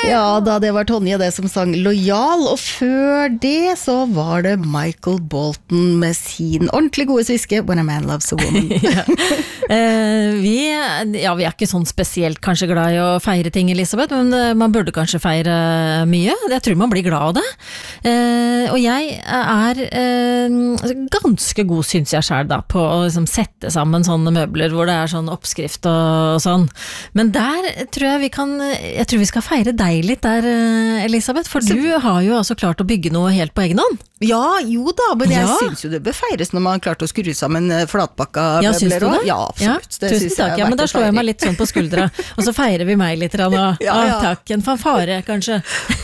Ja, da det var Tonje det som sang Lojal, og før det så var det Michael Bolton med sin ordentlig gode sviske When a Man Loves a Woman. Vi er ikke sånn spesielt kanskje glad i å feire ting, Elisabeth, men man burde kanskje feire mye. Jeg tror man blir glad av det. Og jeg ganske god, synes jeg selv da, på å liksom sette sammen sånne møbler hvor det sånn oppskrift og sånn. Men der tror jeg tror vi skal feire deg litt der, Elisabeth, for du har jo altså klart å bygge noe helt på egen hånd. Ja, jo da, men jeg synes jo det bør feires når man har klart å skru sammen flatpakka møbler. Ja, synes du det? Ja, absolutt. Ja, tusen takk, men da slår jeg meg litt sånn på skuldra, og så feirer vi meg litt. Takk, en fanfare kanskje.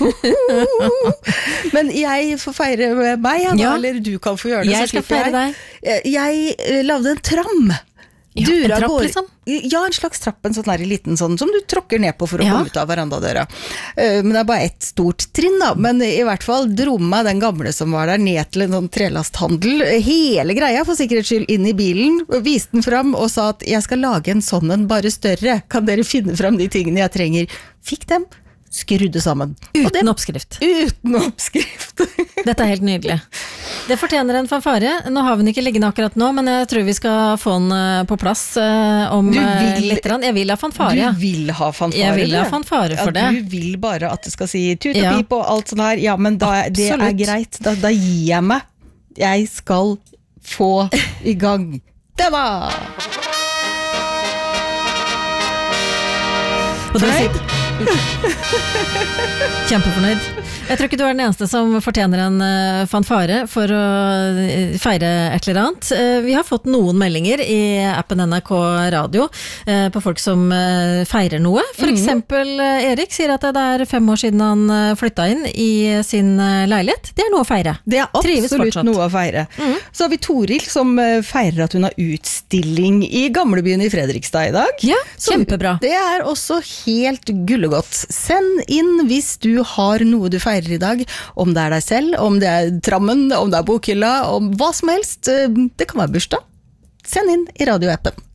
Men jeg får feire meg, eller du kan få gjøre det. Jeg skal feire deg. Jeg lavde en tram. En trapp liksom? Ja, en slags trapp, en sånn der liten sånn, som du tråkker ned på for å komme ut av verandadøra. Men det bare ett stort trinn da, men i hvert fall dro meg den gamle som var der ned til en sånn trelasthandel, hele greia for sikkerhets skyld inn i bilen, viste den fram og sa at jeg skal lage en sånn en bare større, kan dere finne fram de tingene jeg trenger? Fikk dem, skrudde sammen. Uten oppskrift. Uten oppskrift. Dette helt nydelig. Det fortjener en fanfare. Nå har vi den ikke liggende akkurat nå, men jeg tror vi skal få den på plass om litt. Jeg vil ha fanfare. Du vil ha fanfare? Jeg vil ha fanfare for det. Du vil bare at det skal si tut og pip og alt sånt her. Ja, men det greit. Da gir jeg meg. Jeg skal få i gang. Det var! Og du sitter kjempefornøyd. Jeg tror ikke du den eneste som fortjener en fanfare for å feire et eller annet. Vi har fått noen meldinger i appen NRK Radio på folk som feirer noe. For eksempel Erik sier at det 5 år siden han flyttet inn i sin leilighet. Det noe å feire. Det absolutt noe å feire. Så har vi Toril som feirer at hun har utstilling i gamlebyen i Fredrikstad i dag. Ja, kjempebra. Så det også helt gullegodt. Send inn hvis du har noe du feirer i dag, om det deg selv, om det trammen, om det bokhylla, om hva som helst. Det kan være bursdag. Send inn i radioappen.